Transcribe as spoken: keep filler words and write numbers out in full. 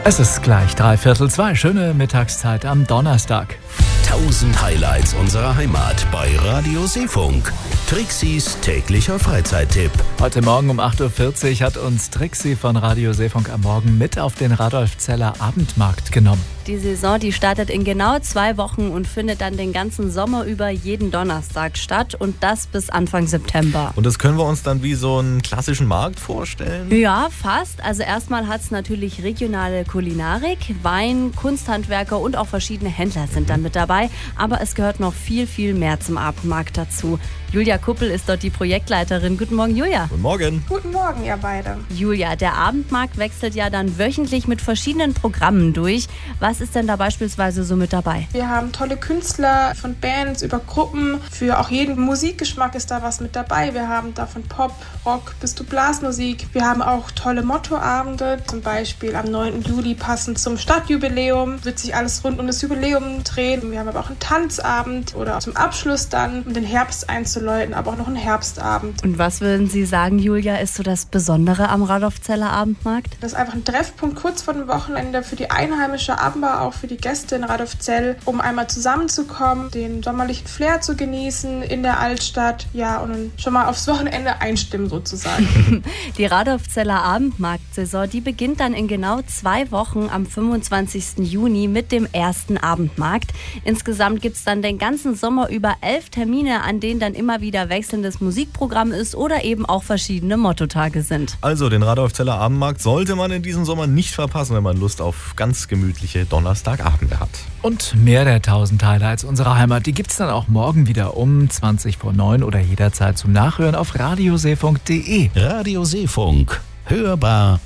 Es ist gleich dreiviertel zwei. Schöne Mittagszeit am Donnerstag. tausend Highlights unserer Heimat bei Radio Seefunk. Trixis täglicher Freizeittipp. Heute Morgen um acht Uhr vierzig hat uns Trixi von Radio Seefunk am Morgen mit auf den Radolfzeller Abendmarkt genommen. Die Saison, die startet in genau zwei Wochen und findet dann den ganzen Sommer über jeden Donnerstag statt und das bis Anfang September. Und das können wir uns dann wie so einen klassischen Markt vorstellen? Ja, fast. Also erstmal hat es natürlich regionale Kulinarik, Wein, Kunsthandwerker und auch verschiedene Händler sind dann mit dabei. Aber es gehört noch viel, viel mehr zum Abendmarkt dazu. Julia Kuppel ist dort die Projektleiterin. Guten Morgen, Julia. Guten Morgen. Guten Morgen, ihr beide. Julia, der Abendmarkt wechselt ja dann wöchentlich mit verschiedenen Programmen durch. Was ist denn da beispielsweise so mit dabei? Wir haben tolle Künstler von Bands über Gruppen. Für auch jeden Musikgeschmack ist da was mit dabei. Wir haben da von Pop, Rock bis zu Blasmusik. Wir haben auch tolle Mottoabende. Zum Beispiel am neunten Juli passend zum Stadtjubiläum wird sich alles rund um das Jubiläum drehen. Wir haben aber auch einen Tanzabend oder zum Abschluss dann, um den Herbst einzuläuten, aber auch noch einen Herbstabend. Und was würden Sie sagen, Julia, ist so das Besondere am Radolfzeller Abendmarkt? Das ist einfach ein Treffpunkt kurz vor dem Wochenende für die Einheimische, aber auch für die Gäste in Radolfzell, um einmal zusammenzukommen, den sommerlichen Flair zu genießen in der Altstadt, ja, und schon mal aufs Wochenende einstimmen sozusagen. Die Radolfzeller Abendmarktsaison, die beginnt dann in genau zwei Wochen am fünfundzwanzigsten Juni mit dem ersten Abendmarkt. Insgesamt gibt es dann den ganzen Sommer über elf Termine, an denen dann immer wieder wechselndes Musikprogramm ist oder eben auch verschiedene Mottotage sind. Also den Radolfzeller Abendmarkt sollte man in diesem Sommer nicht verpassen, wenn man Lust auf ganz gemütliche Donnerstagabende hat. Und mehr der tausend Highlights unserer Heimat, die gibt's dann auch morgen wieder um zwanzig vor neun oder jederzeit zum Nachhören auf radioseefunk punkt de. Radio Seefunk. Hörbar